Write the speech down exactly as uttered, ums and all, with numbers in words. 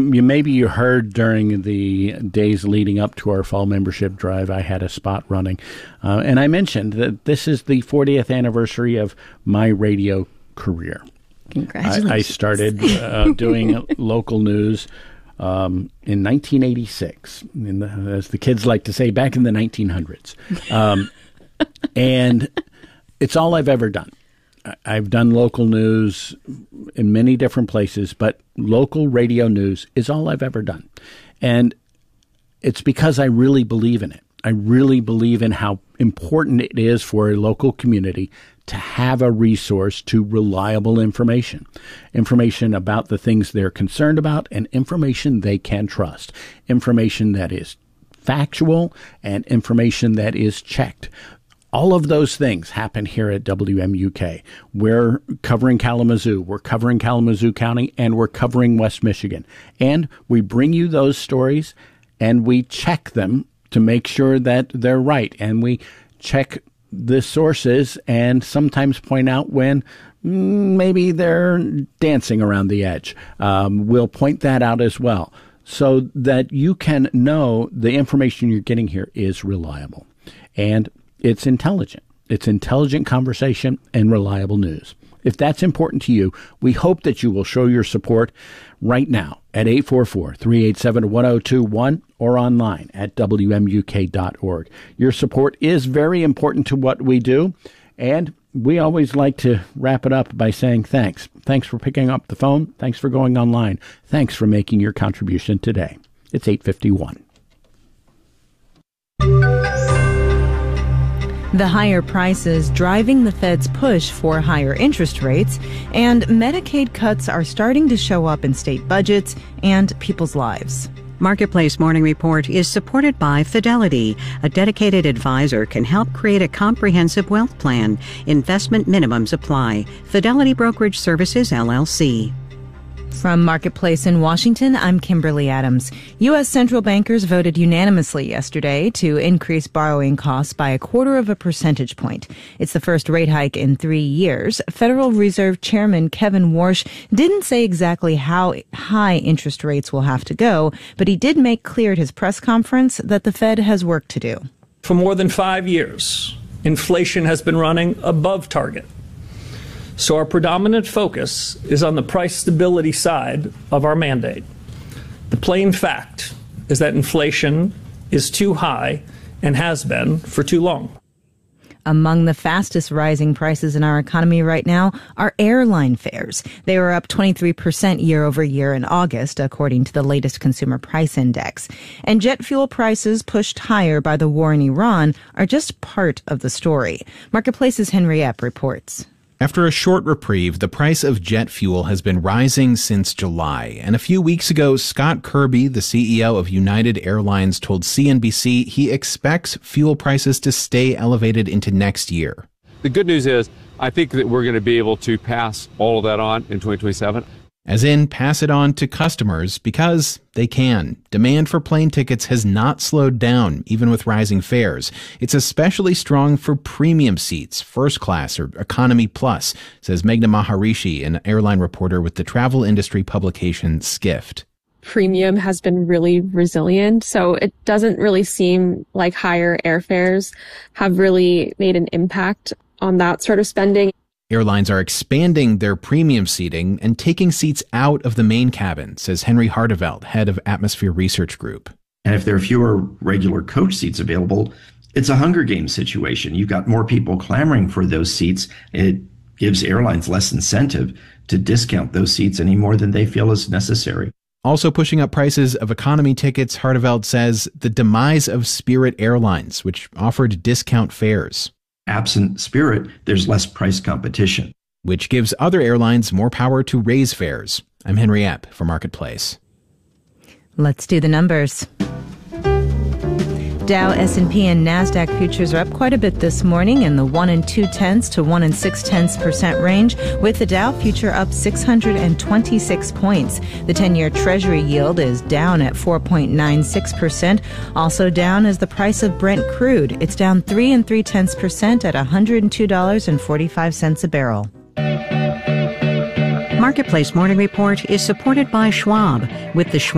Um, you maybe you heard during the days leading up to our fall membership drive, I had a spot running, uh, and I mentioned that this is the fortieth anniversary of my radio career. Congratulations! I, I started uh, doing local news um, in nineteen eighty-six, in the, as the kids like to say, back in the nineteen hundreds, um, and it's all I've ever done. I've done local news in many different places, but local radio news is all I've ever done. And it's because I really believe in it. I really believe in how important it is for a local community to have a resource to reliable information, information about the things they're concerned about and information they can trust, information that is factual and information that is checked. All of those things happen here at W M U K. We're covering Kalamazoo, we're covering Kalamazoo County, and we're covering West Michigan. And we bring you those stories, and we check them to make sure that they're right. And we check the sources and sometimes point out when mm, maybe they're dancing around the edge. Um, we'll point that out as well so that you can know the information you're getting here is reliable. And it's intelligent. It's intelligent conversation and reliable news. If that's important to you, we hope that you will show your support right now at eight four four, three eight seven, one zero two one or online at W M U K dot org. Your support is very important to what we do, and we always like to wrap it up by saying thanks. Thanks for picking up the phone. Thanks for going online. Thanks for making your contribution today. It's eight fifty-one. The higher prices driving the Fed's push for higher interest rates, and Medicaid cuts are starting to show up in state budgets and people's lives. Marketplace Morning Report is supported by Fidelity. A dedicated advisor can help create a comprehensive wealth plan. Investment minimums apply. Fidelity Brokerage Services, L L C. From Marketplace in Washington, I'm Kimberly Adams. U S central bankers voted unanimously yesterday to increase borrowing costs by a quarter of a percentage point. It's the first rate hike in three years. Federal Reserve Chairman Kevin Warsh didn't say exactly how high interest rates will have to go, but he did make clear at his press conference that the Fed has work to do. For more than five years, inflation has been running above target. So our predominant focus is on the price stability side of our mandate. The plain fact is that inflation is too high and has been for too long. Among the fastest rising prices in our economy right now are airline fares. They were up twenty-three percent year over year in August, according to the latest Consumer Price Index. And jet fuel prices pushed higher by the war in Iran are just part of the story. Marketplace's Henry Epp reports. After a short reprieve, the price of jet fuel has been rising since July. And a few weeks ago, Scott Kirby, the C E O of United Airlines, told C N B C he expects fuel prices to stay elevated into next year. The good news is I think that we're going to be able to pass all of that on in twenty twenty-seven. As in, pass it on to customers because they can. Demand for plane tickets has not slowed down, even with rising fares. It's especially strong for premium seats, first class or economy plus, says Meghna Maharishi, an airline reporter with the travel industry publication Skift. Premium has been really resilient, so it doesn't really seem like higher airfares have really made an impact on that sort of spending. Airlines are expanding their premium seating and taking seats out of the main cabin, says Henry Hardeveld, head of Atmosphere Research Group. And if there are fewer regular coach seats available, it's a Hunger Games situation. You've got more people clamoring for those seats. It gives airlines less incentive to discount those seats any more than they feel is necessary. Also pushing up prices of economy tickets, Hardeveld says the demise of Spirit Airlines, which offered discount fares. Absent Spirit, there's less price competition, which gives other airlines more power to raise fares. I'm Henry Epp for Marketplace. Let's do the numbers. Dow, S and P, and NASDAQ futures are up quite a bit this morning in the one and two tenths to one and six tenths percent range, with the Dow future up six hundred twenty-six points. The ten-year Treasury yield is down at four point nine six percent. Also down is the price of Brent crude. It's down three and three tenths percent at one hundred two dollars and forty-five cents a barrel. Marketplace Morning Report is supported by Schwab. With the Schwab